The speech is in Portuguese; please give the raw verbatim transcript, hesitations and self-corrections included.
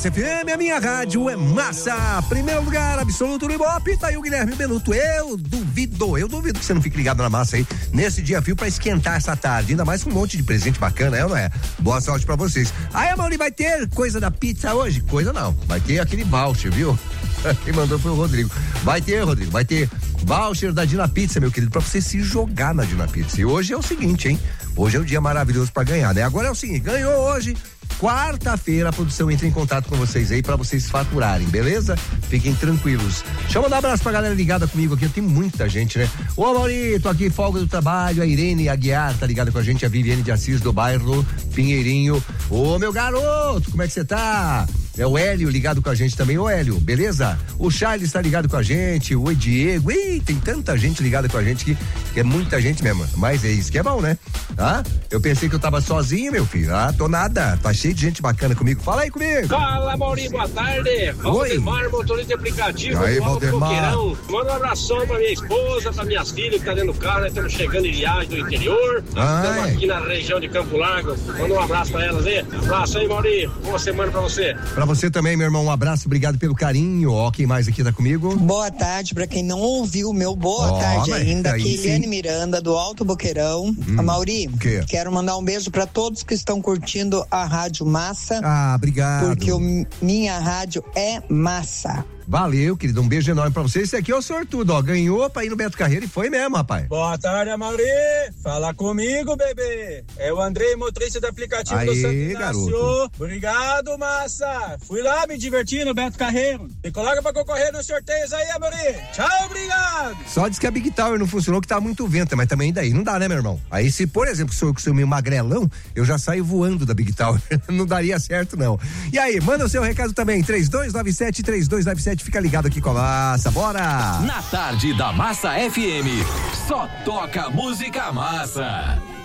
Massa F M, a minha rádio é massa. Primeiro lugar, absoluto no Ibope, tá aí o Guilherme Benuto. Eu duvido, eu duvido que você não fique ligado na massa aí, nesse dia fio pra esquentar essa tarde, ainda mais com um monte de presente bacana, é ou não é? Boa sorte pra vocês. Aí, a Mauri, vai ter coisa da pizza hoje? Coisa não, vai ter aquele voucher, viu? Quem mandou foi o Rodrigo. Vai ter, Rodrigo, vai ter voucher da Dina Pizza, meu querido, pra você se jogar na Dina Pizza. E hoje é o seguinte, hein? Hoje é um dia maravilhoso pra ganhar, né? Agora é o seguinte, ganhou hoje, quarta-feira, a produção entra em contato com vocês aí pra vocês faturarem, beleza? Fiquem tranquilos. Deixa eu mandar um abraço pra galera ligada comigo aqui, tem muita gente, né? Ô, Mauri, tô aqui, folga do trabalho, a Irene Aguiar tá ligada com a gente, a Viviane de Assis do bairro Pinheirinho. Ô, meu garoto, como é que você tá? É o Hélio ligado com a gente também. Ô, Hélio, beleza? O Charles tá ligado com a gente, o Diego. Ih, tem tanta gente ligada com a gente que, que é muita gente mesmo. Mas é isso que é bom, né? Tá? Eu pensei que eu tava sozinho, meu filho. Ah, tô nada. Tá cheio de gente bacana comigo. Fala aí comigo. Fala, Maurinho, boa tarde. Valdemar, motorista de aplicativo. Aí, Valdemar. Manda um abração pra minha esposa, pra minhas filhas que tá dentro do carro. Nós estamos chegando em viagem do interior. Estamos aqui na região de Campo Largo. Manda um abraço pra elas aí. Abraço aí, Maurinho. Boa semana pra você. Pra você também, meu irmão, um abraço, obrigado pelo carinho. Ó, quem mais aqui tá comigo? Boa tarde, pra quem não ouviu o meu boa oh, tarde ainda, aqui Eliane sim. Miranda, do Alto Boqueirão. Hum, a Mauri, quê? Quero mandar um beijo pra todos que estão curtindo a Rádio Massa. Ah, obrigado. Porque o, minha rádio é massa. Valeu, querido, um beijo enorme pra você. Esse aqui é o sortudo, ó, ganhou pra ir no Beto Carreiro e foi mesmo, rapaz. Boa tarde, Mauri, fala comigo, bebê. É o Andrei, motorista do aplicativo Aí, do Santo Inácio. Garoto. Obrigado, massa. Fui lá me divertir no Beto Carreiro. Me coloca pra concorrer nos sorteios aí, Mauri. Tchau, obrigado. Só diz que a Big Tower não funcionou, que tá muito vento, mas também daí não dá, né, meu irmão? Aí se, por exemplo, sou eu que sou meio magrelão, eu já saio voando da Big Tower. Não daria certo, não. E aí, manda o seu recado também, três dois nove sete, três dois nove sete, fica ligado aqui com a Massa, bora! Na tarde da Massa F M, só toca música massa.